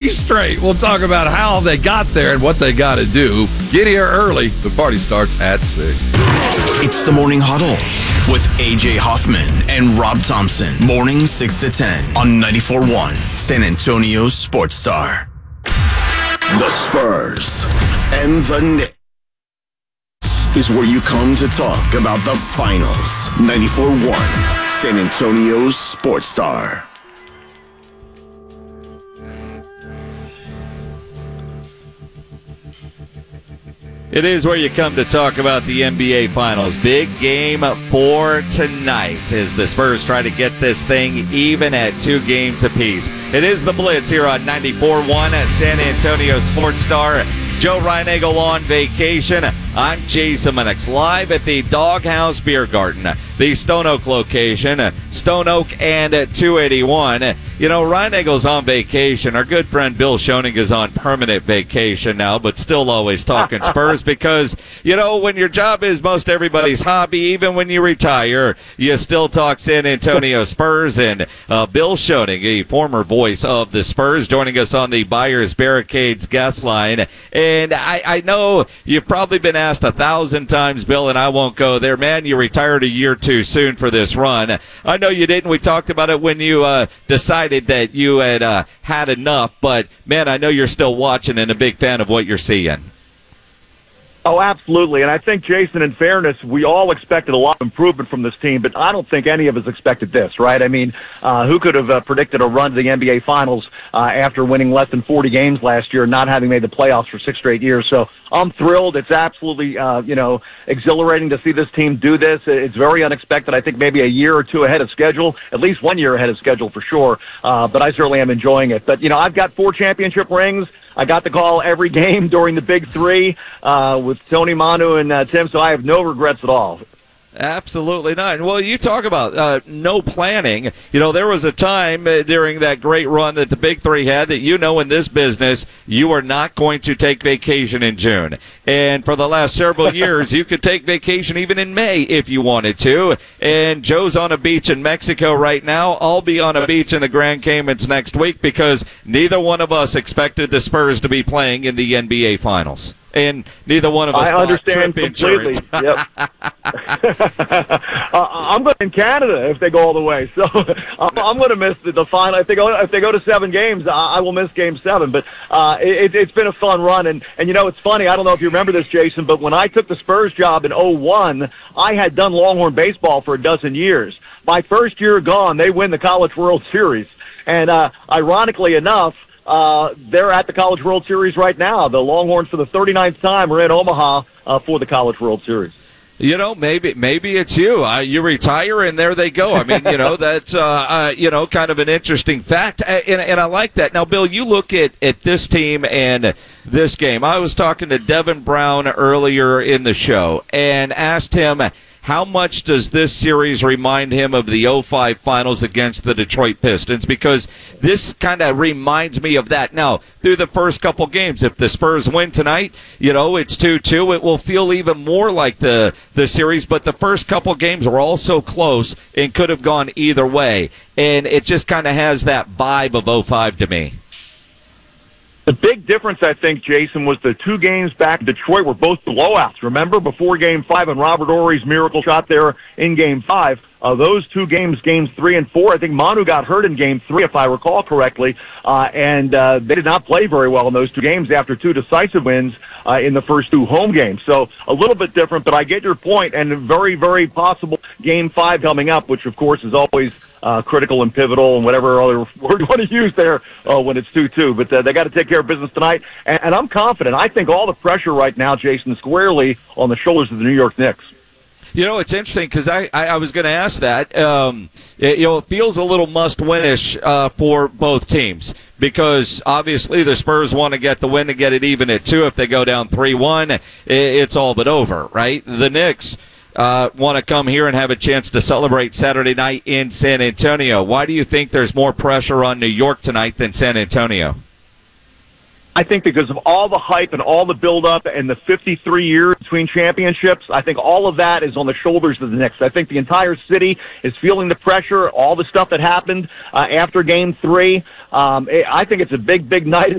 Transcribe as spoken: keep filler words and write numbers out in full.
straight. We'll talk about how they got there and what they got to do. Get here early. The party starts at six. It's the Morning Huddle with A J Hoffman and Rob Thompson. Morning six to ten on ninety-four point one San Antonio Sports Star. The Spurs and the Knicks is where you come to talk about the finals. ninety-four point one San Antonio Sports Star. It is where you come to talk about the N B A Finals. Big game for tonight as the Spurs try to get this thing even at two games apiece. It is the Blitz here on ninety-four point one San Antonio Sports Star. Joe Reinagle on vacation. I'm Jason Minix, live at the Doghouse Beer Garden, the Stone Oak location, Stone Oak and two eighty-one. You know, Reinagle's on vacation. Our good friend Bill Schoening is on permanent vacation now, but still always talking Spurs because, you know, when your job is most everybody's hobby, even when you retire, you still talk San Antonio Spurs. And uh, Bill Schoening, a former voice of the Spurs, joining us on the Buyers Barricades guest line. And I, I know you've probably been asked a thousand times, Bill, and I won't go there. Man, you retired a year too soon for this run. I know you didn't. We talked about it when you uh, decided that you had uh, had enough, but, man, I know you're still watching and a big fan of what you're seeing. Oh, absolutely. And I think, Jason, in fairness, we all expected a lot of improvement from this team, but I don't think any of us expected this, right? I mean, uh, who could have uh, predicted a run to the N B A Finals uh, after winning less than forty games last year and not having made the playoffs for six straight years? So I'm thrilled. It's absolutely, uh, you know, exhilarating to see this team do this. It's very unexpected. I think maybe a year or two ahead of schedule, at least one year ahead of schedule for sure. Uh, but I certainly am enjoying it. But, you know, I've got four championship rings. I got the call every game during the Big Three uh, with Tony, Manu, and uh, Tim, so I have no regrets at all. Absolutely not. Well, you talk about uh, no planning. You know, there was a time uh, during that great run that the Big Three had that, you know, in this business, you are not going to take vacation in June. And for the last several years, you could take vacation even in May if you wanted to. And Joe's on a beach in Mexico right now. I'll be on a beach in the Grand Caymans next week because neither one of us expected the Spurs to be playing in the N B A Finals. And neither one of us I understand trip completely. Yep. uh, I'm going in Canada if they go all the way. So I'm, I'm going to miss the, the final. If they go, if they go to seven games, I, I will miss Game Seven. But uh, it, it's been a fun run, and and you know it's funny. I don't know if you remember this, Jason, but when I took the Spurs job in oh one, I had done Longhorn baseball for a dozen years. My first year gone, they win the College World Series, and uh, ironically enough. Uh, they're at the College World Series right now. The Longhorns, for the thirty-ninth time, are in Omaha uh, for the College World Series. You know, maybe maybe it's you. Uh, you retire, and there they go. I mean, you know, that's, uh, uh, you know, kind of an interesting fact, uh, and, and I like that. Now, Bill, you look at, at this team and this game. I was talking to Devin Brown earlier in the show and asked him, how much does this series remind him of the oh five finals against the Detroit Pistons? Because this kind of reminds me of that. Now, through the first couple games, if the Spurs win tonight, you know, it's two two. It will feel even more like the, the series. But the first couple games were all so close and could have gone either way. And it just kind of has that vibe of oh five to me. The big difference, I think, Jason, was the two games back in Detroit were both blowouts. Remember, before Game five and Robert Horry's miracle shot there in Game five, uh, those two games, Games three and four, I think Manu got hurt in Game three, if I recall correctly, uh, and uh, they did not play very well in those two games after two decisive wins uh, in the first two home games. So a little bit different, but I get your point, and very, very possible Game five coming up, which, of course, is always Uh, critical and pivotal and whatever other word you want to use there uh, when it's two two. But uh, they got to take care of business tonight. And, and I'm confident. I think all the pressure right now, Jason, squarely on the shoulders of the New York Knicks. You know, it's interesting because I, I, I was going to ask that. Um, it, you know, it feels a little must-winish uh, for both teams because obviously the Spurs want to get the win to get it even at two. If they go down three one, it, it's all but over, right? The Knicks Uh, want to come here and have a chance to celebrate Saturday night in San Antonio. Why do you think there's more pressure on New York tonight than San Antonio? I think because of all the hype and all the build-up and the fifty-three years between championships, I think all of that is on the shoulders of the Knicks. I think the entire city is feeling the pressure, all the stuff that happened uh, after Game three. Um, I think it's a big, big night